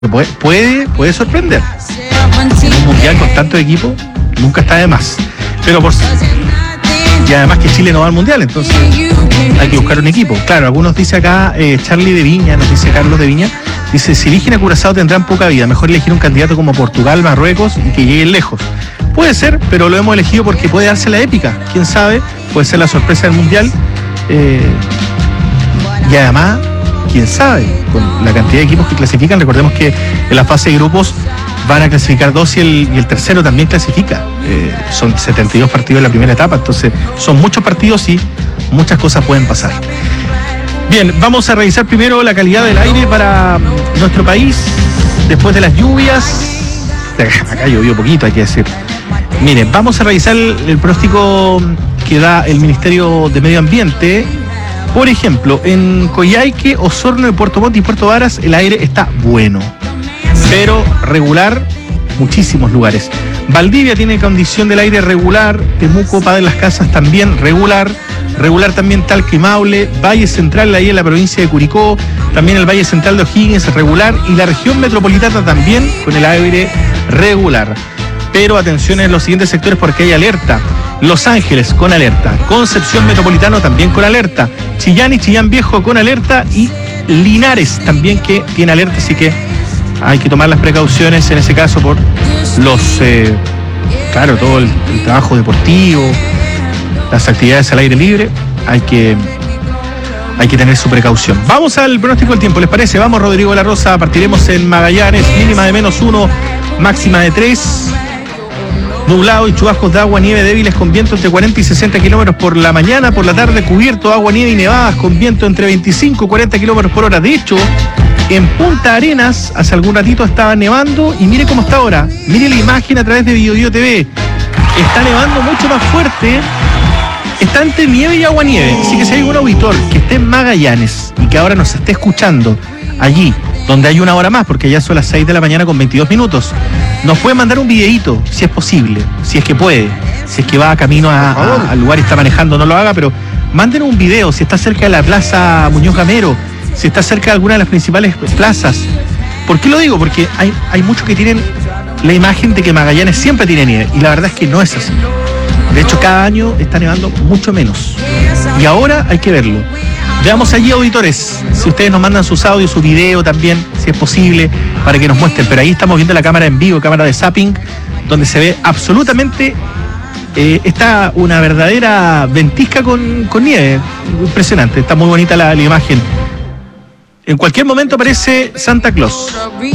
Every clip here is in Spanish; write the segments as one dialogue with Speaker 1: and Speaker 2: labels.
Speaker 1: Puede sorprender. En un mundial con tantos equipos nunca está de más. Y además que Chile no va al mundial, entonces hay que buscar un equipo. Claro, algunos dice acá, Charlie de Viña, nos dice Carlos de Viña, dice, si eligen a Curazao tendrán poca vida, mejor elegir un candidato como Portugal, Marruecos y que lleguen lejos. Puede ser, pero lo hemos elegido porque puede darse la épica, quién sabe, puede ser la sorpresa del mundial. Y además, quién sabe, con la cantidad de equipos que clasifican, recordemos que en la fase de grupos van a clasificar 2 y el tercero también clasifica. Son 72 partidos en la primera etapa, entonces son muchos partidos y muchas cosas pueden pasar. Bien, vamos a revisar primero la calidad del aire para nuestro país después de las lluvias. Acá llovió poquito, hay que decir. Miren, vamos a revisar el pronóstico que da el Ministerio de Medio Ambiente. Por ejemplo, en Coyhaique, Osorno, y Puerto Montt y Puerto Varas el aire está bueno, pero regular muchísimos lugares. Valdivia tiene condición del aire regular, Temuco, Padre Las Casas también regular también Talca y Maule, Valle Central ahí en la provincia de Curicó, también el Valle Central de O'Higgins regular y la región metropolitana también con el aire regular. Pero atención en los siguientes sectores porque hay alerta. Los Ángeles con alerta, Concepción Metropolitano también con alerta, Chillán y Chillán Viejo con alerta y Linares también que tiene alerta, así que hay que tomar las precauciones en ese caso por todo el trabajo deportivo, las actividades al aire libre, hay que tener su precaución. Vamos al pronóstico del tiempo, ¿les parece? Vamos, Rodrigo de la Rosa, partiremos en Magallanes, mínima de -1, máxima de 3. Nublado y chubascos de agua, nieve débiles con viento entre 40 y 60 kilómetros por la mañana, por la tarde cubierto, agua, nieve y nevadas con viento entre 25 y 40 kilómetros por hora. De hecho, en Punta Arenas, hace algún ratito estaba nevando y mire cómo está ahora. Mire la imagen a través de Biobío TV. Está nevando mucho más fuerte. Está entre nieve y agua nieve. Así que si hay algún auditor que esté en Magallanes y que ahora nos esté escuchando allí, donde hay una hora más, porque ya son las 6 de la mañana con 22 minutos, nos puede mandar un videíto, si es posible, si es que puede, si es que va camino al lugar y está manejando, no lo haga, pero manden un video, si está cerca de la Plaza Muñoz Gamero, si está cerca de alguna de las principales plazas. ¿Por qué lo digo? Porque hay muchos que tienen la imagen de que Magallanes siempre tiene nieve, y la verdad es que no es así. De hecho, cada año está nevando mucho menos, y ahora hay que verlo. Veamos allí, auditores, si ustedes nos mandan sus audios, su video también, si es posible, para que nos muestren. Pero ahí estamos viendo la cámara en vivo, cámara de zapping, donde se ve absolutamente, está una verdadera ventisca con nieve. Impresionante, está muy bonita la imagen. En cualquier momento aparece Santa Claus.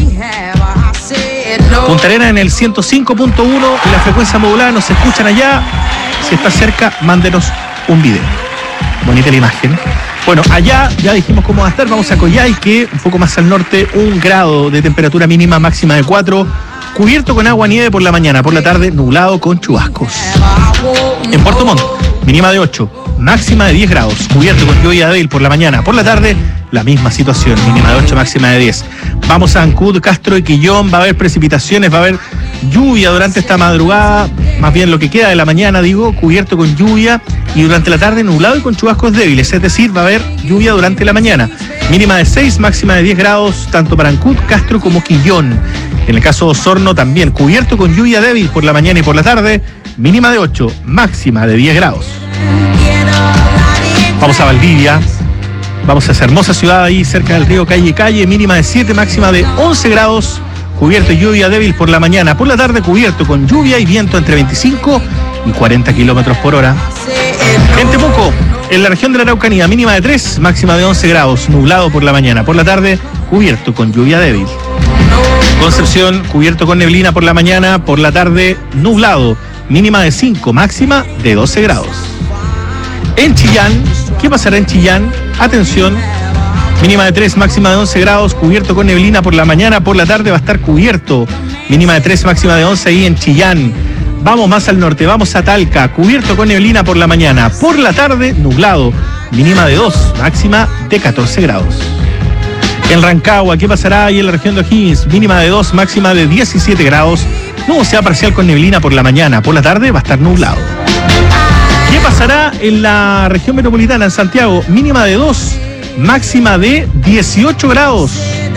Speaker 1: Punta Arenas en el 105.1 y la frecuencia modulada, nos escuchan allá. Si está cerca, mándenos un video. Bonita la imagen. Bueno, allá ya dijimos cómo va a estar. Vamos a Coyhaique, un poco más al norte, 1 grado de temperatura mínima, máxima de 4. Cubierto con agua, nieve por la mañana, por la tarde nublado con chubascos. En Puerto Montt, mínima de 8, máxima de 10 grados. Cubierto con lluvia débil por la mañana, por la tarde la misma situación, mínima de 8, máxima de 10. Vamos a Ancud, Castro y Quillón, va a haber precipitaciones, va a haber lluvia durante esta madrugada, más bien lo que queda de la mañana, cubierto con lluvia, y durante la tarde nublado y con chubascos débiles, es decir, va a haber lluvia durante la mañana. Mínima de 6, máxima de 10 grados, tanto para Ancud, Castro como Quillón. En el caso de Osorno también, cubierto con lluvia débil por la mañana y por la tarde, mínima de 8, máxima de 10 grados. Vamos a Valdivia, vamos a esa hermosa ciudad ahí cerca del río Calle, mínima de 7, máxima de 11 grados, cubierto y lluvia débil por la mañana, por la tarde cubierto con lluvia y viento entre 25 y 40 kilómetros por hora. En Temuco, en la región de la Araucanía, mínima de 3, máxima de 11 grados, nublado por la mañana, por la tarde cubierto con lluvia débil. Concepción, cubierto con neblina por la mañana, por la tarde nublado, mínima de 5, máxima de 12 grados. En Chillán, ¿qué pasará en Chillán? Atención, mínima de 3, máxima de 11 grados, cubierto con neblina por la mañana, por la tarde va a estar cubierto, mínima de 3, máxima de 11 ahí en Chillán. Vamos más al norte, vamos a Talca, cubierto con neblina por la mañana, por la tarde nublado, mínima de 2, máxima de 14 grados. En Rancagua, ¿qué pasará ahí en la región de O'Higgins? Mínima de 2, máxima de 17 grados, nubosidad parcial con neblina por la mañana, por la tarde va a estar nublado. ¿Qué pasará en la región metropolitana, en Santiago? Mínima de 2, máxima de 18 grados.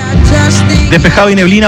Speaker 1: Despejado y neblina.